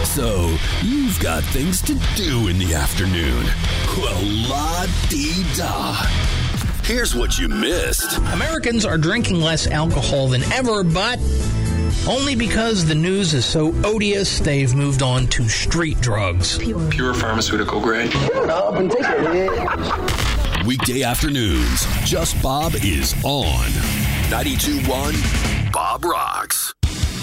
So, you've got things to do in the afternoon. Well, la-dee-da. Here's what you missed. Americans are drinking less alcohol than ever, but only because the news is so odious, they've moved on to street drugs. Pure pharmaceutical grade. Shut up and take a hit. Weekday afternoons, Just Bob is on 92.1 Bob Rocks.